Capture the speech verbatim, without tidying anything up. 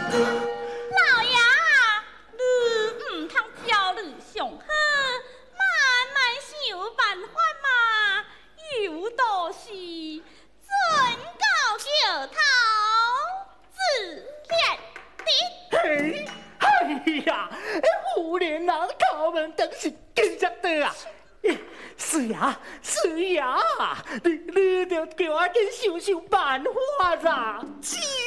老爷，你唔通焦虑上好，慢慢想办法嘛。有道是尊高就头，自恋的。 嘿，哎呀，夫人啊，敲门等是紧张的啊！是呀，是呀，你你着叫我紧想想办法啦。 是